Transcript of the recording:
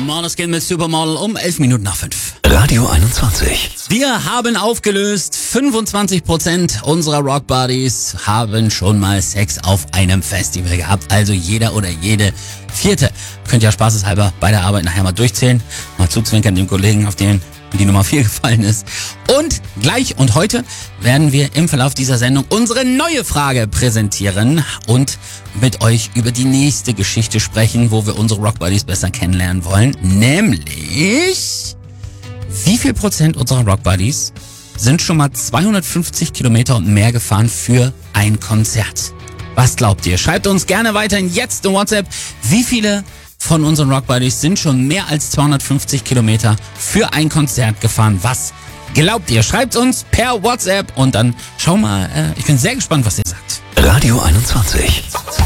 Måneskin mit Supermodel um 11 Minuten nach 5. Radio 21. Wir haben aufgelöst, 25% unserer Rockbuddies haben schon mal Sex auf einem Festival gehabt. Also jeder oder jede Vierte. Könnt ja spaßeshalber bei der Arbeit nachher mal durchzählen. Mal zuzwinkern dem Kollegen, auf den die Nummer 4 gefallen ist. Und gleich und heute werden wir im Verlauf dieser Sendung unsere neue Frage präsentieren und mit euch über die nächste Geschichte sprechen, wo wir unsere Rockbuddies besser kennenlernen wollen. Nämlich, wie viel Prozent unserer Rockbuddies sind schon mal 250 Kilometer und mehr gefahren für ein Konzert? Was glaubt ihr? Schreibt uns gerne weiterhin jetzt in WhatsApp, wie viele von unseren Rockbuddies sind schon mehr als 250 Kilometer für ein Konzert gefahren. Was glaubt ihr? Schreibt uns per WhatsApp und dann schau mal, ich bin sehr gespannt, was ihr sagt. Radio 21.